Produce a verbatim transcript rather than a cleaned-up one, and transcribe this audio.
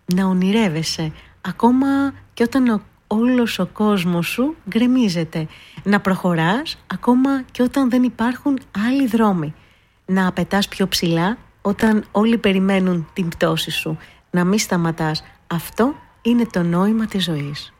να ονειρεύεσαι ακόμα και όταν ο, όλος ο κόσμος σου γκρεμίζεται. Να προχωράς ακόμα και όταν δεν υπάρχουν άλλοι δρόμοι. Να πετάς πιο ψηλά όταν όλοι περιμένουν την πτώση σου. Να μην σταματάς. Αυτό είναι το νόημα της ζωής.